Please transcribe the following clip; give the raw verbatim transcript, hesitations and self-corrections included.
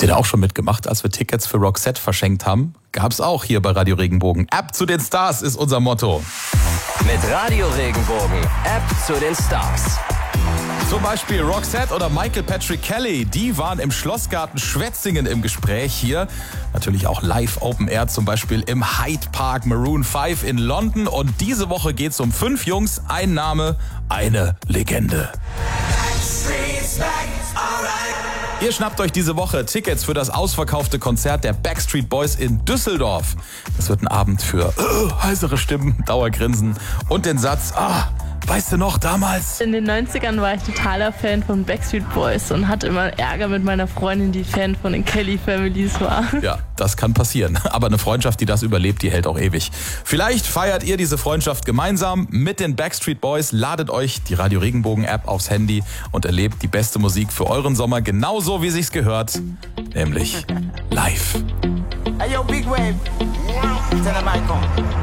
ihr da auch schon mitgemacht, als wir Tickets für Roxette verschenkt haben? Gab's auch hier bei Radio Regenbogen. Ab zu den Stars ist unser Motto. Mit Radio Regenbogen, Ab zu den Stars. Zum Beispiel Roxette oder Michael Patrick Kelly, die waren im Schlossgarten Schwetzingen im Gespräch hier. Natürlich auch live Open Air, zum Beispiel im Hyde Park Maroon fünf in London. Und diese Woche geht's um fünf Jungs, ein Name, eine Legende. Ihr schnappt euch diese Woche Tickets für das ausverkaufte Konzert der Backstreet Boys in Düsseldorf. Das wird ein Abend für uh, heisere Stimmen, Dauergrinsen und den Satz, ah, weißt du noch, damals? In den neunzigern war ich totaler Fan von Backstreet Boys und hatte immer Ärger mit meiner Freundin, die Fan von den Kelly Families war. Ja, das kann passieren. Aber eine Freundschaft, die das überlebt, die hält auch ewig. Vielleicht feiert ihr diese Freundschaft gemeinsam mit den Backstreet Boys. Ladet euch die Radio Regenbogen App aufs Handy und erlebt die beste Musik für euren Sommer genauso, wie sich's gehört. Nämlich live. Hey yo, Big Wave. Tell them I come.